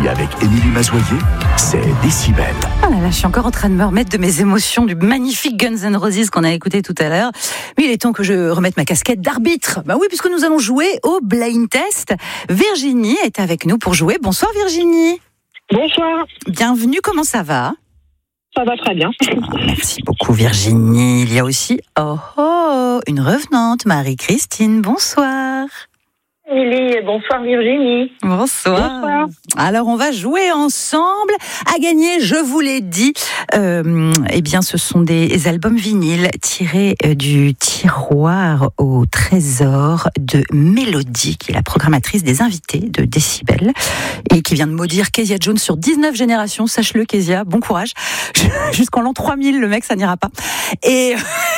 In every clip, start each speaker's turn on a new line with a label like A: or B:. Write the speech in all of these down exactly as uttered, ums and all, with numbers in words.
A: Ici, avec Émilie Mazoyer, c'est Décibel.
B: Oh là là, je suis encore en train de me remettre de mes émotions du magnifique Guns N' Roses qu'on a écouté tout à l'heure. Mais il est temps que je remette ma casquette d'arbitre. Bah oui, puisque nous allons jouer au blind test. Virginie est avec nous pour jouer. Bonsoir Virginie.
C: Bonsoir.
B: Bienvenue, comment ça va ?
C: Ça va très bien.
B: Ah, merci beaucoup Virginie. Il y a aussi, oh oh, une revenante, Marie-Christine. Bonsoir.
C: Émilie, bonsoir Virginie.
B: Bonsoir.
C: Bonsoir.
B: Alors on va jouer ensemble. À gagner, je vous l'ai dit, euh, eh bien ce sont des albums vinyles tirés du tiroir au trésor de Mélodie, qui est la programmatrice des invités de Décibel et qui vient de maudire Kezia Jones sur dix-neuf générations. Sache-le Kezia, bon courage. Jusqu'en l'an trois mille, le mec, ça n'ira pas. Et...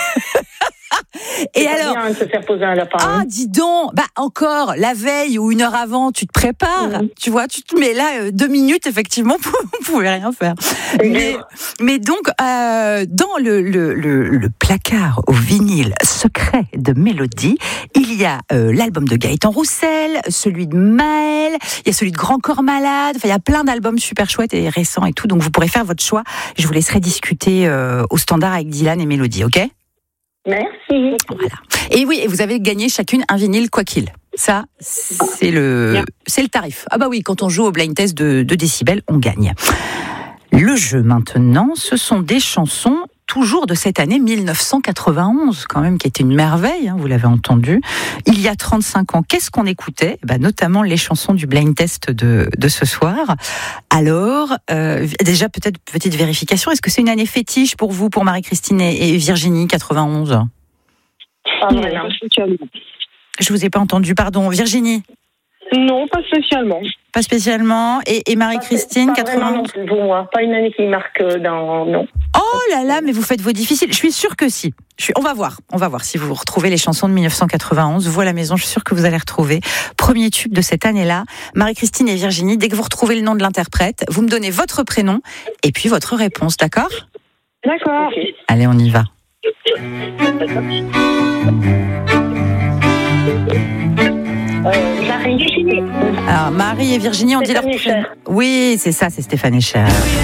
B: Et alors,
C: bien de se faire poser un lapin.
B: Ah, dis donc, bah encore la veille ou une heure avant, tu te prépares, mmh. tu vois, tu te mets là euh, deux minutes, effectivement, vous pouvez rien faire. Mais, mais donc, euh, dans le, le, le, le placard au vinyle secret de Mélodie, il y a euh, l'album de Gaëtan Roussel, celui de Maël, il y a celui de Grand Corps Malade. Enfin, il y a plein d'albums super chouettes et récents et tout. Donc, vous pourrez faire votre choix. Je vous laisserai discuter euh, au standard avec Dylan et Mélodie, ok ?
C: Merci.
B: Voilà. Et oui, et vous avez gagné chacune un vinyle quoi qu'il. Ça, c'est le, c'est le tarif. Ah bah oui, quand on joue au blind test de, de Décibel, on gagne. Le jeu maintenant, ce sont des chansons toujours de cette année mille neuf cent quatre-vingt-onze, quand même, qui était une merveille, hein, vous l'avez entendu. Il y a trente-cinq ans, qu'est-ce qu'on écoutait ? Bah, notamment les chansons du blind test de, de ce soir. Alors, euh, déjà, peut-être petite vérification, est-ce que c'est une année fétiche pour vous, pour Marie-Christine et, et Virginie, quatre-vingt-onze ?
C: Ah, non, pas spécialement.
B: Je vous ai pas entendu, pardon. Virginie ?
C: Non, pas spécialement.
B: Pas spécialement. Et, et Marie-Christine,
C: pas, pas
B: quatre-vingt-onze ?
C: non plus pour moi. Pas une année qui marque dans... Non.
B: Oh là là, mais vous faites vos difficiles. Je suis sûre que si. Je suis... On va voir. On va voir si vous retrouvez les chansons de mille neuf cent quatre-vingt-onze. Vous à la maison, je suis sûre que vous allez retrouver. Premier tube de cette année-là. Marie-Christine et Virginie, dès que vous retrouvez le nom de l'interprète, vous me donnez votre prénom et puis votre réponse, d'accord ?
C: D'accord. Okay.
B: Allez, on y va.
C: Euh, Marie.
B: Alors, Marie et Virginie, on dit leur prénom. Oui, c'est ça, c'est Stéphane Echer.